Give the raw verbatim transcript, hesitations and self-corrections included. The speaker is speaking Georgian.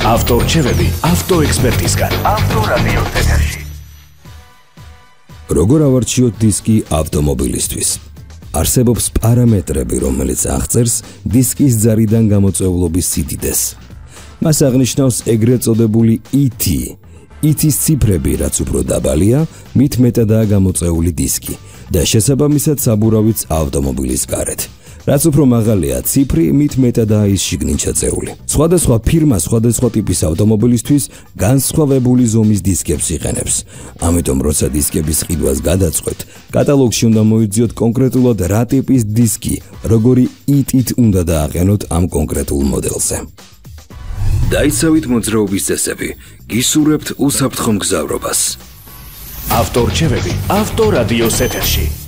ავტორჩევები ავტოექსპერტისგან. ავტორადიოს ეთერში. როგორ ავარჩიოთ დისკი ავტომობილისთვის? არსებობს პარამეტრები, რომელიც აღწერს დისკის ძარიდან გამოწვეულობის სიდიდეს. მას აღნიშნავს ეგრეთ წოდებული ი თი. ი თის ციფრები, რაც უფრო დაბალია, მით მეტადაა გამოწვეული დისკი და შესაბამისად საბურავიც ავტომობილის გარეთ. რაც უფრო მაღალია ციფრი, მით მეტადაა ის შიგნით ჩაწეული. სხვადასხვა ფირმა სხვადასხვა ტიპის ავტომობილისთვის განსხვავებული ზომის დისკებს იყენებს. ამიტომ, როცა დისკების ყიდვას გადაწყვეტ, კატალოგში უნდა მოიძიოთ კონკრეტულად რა ტიპის დისკი, როგორი ი თით უნდა დააყენოთ ამ კონკრეტულ მოდელზე. დაიცავით მოძრაობის წესები, გისურვებთ უსაფრთხო მგზავრობას. ავტორჩევები ავტორადიოს ეთერში.